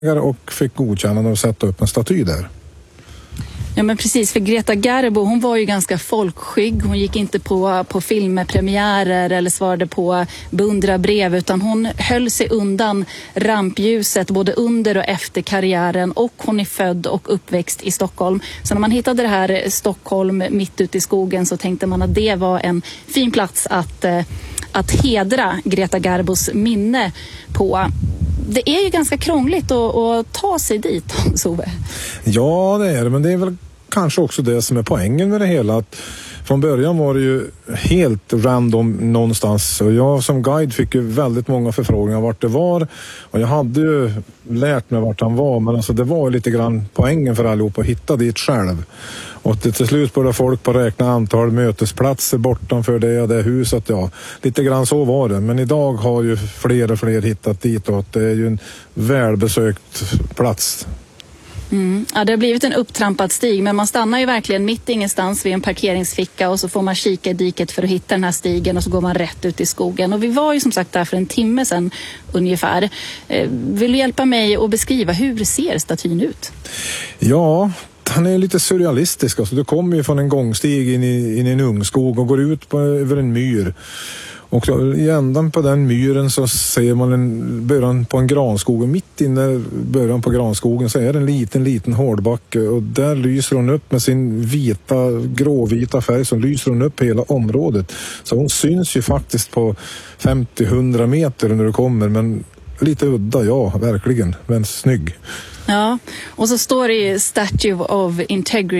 och fick godkännande att sätta upp en staty där. Ja, men precis, för Greta Garbo, hon var ju ganska folkskygg. Hon gick inte på filmpremiärer eller svarade på beundrarbrev, utan hon höll sig undan rampljuset både under och efter karriären, och hon är född och uppväxt i Stockholm. Så när man hittade det här Stockholm mitt ute i skogen så tänkte man att det var en fin plats att hedra Greta Garbos minne på. Det är ju ganska krångligt att ta sig dit, Sove. Ja, det är det, men det är väl kanske också det som är poängen med det hela. Att från början var det ju helt random någonstans, och jag som guide fick ju väldigt många förfrågningar vart det var, och jag hade ju lärt mig vart han var, men alltså det var ju lite grann poängen för allihopa att hitta dit själv. Och till slut började folk på räkna antal mötesplatser bortanför det huset, ja. Lite grann så var det, men idag har ju fler och fler hittat dit, och det är ju en välbesökt plats. Ja, det har blivit en upptrampad stig, men man stannar ju verkligen mitt ingenstans vid en parkeringsficka, och så får man kika i diket för att hitta den här stigen, och så går man rätt ut i skogen. Och vi var ju som sagt där för en timme sedan ungefär. Vill du hjälpa mig att beskriva hur ser statyn ut? Ja, han är lite surrealistisk. Alltså, du kommer ju från en gångstig in i en ungskog och går ut över en myr. Och så, i ändan på den myren så ser man början på en granskog, och mitt inne början på granskogen så är det en liten hårdbacke, och där lyser hon upp med sin gråvita färg, som lyser hon upp hela området. Så hon syns ju faktiskt på 50-100 meter när du kommer, men lite udda, ja, verkligen, men snygg. Ja, och så står det ju Statue of Integrity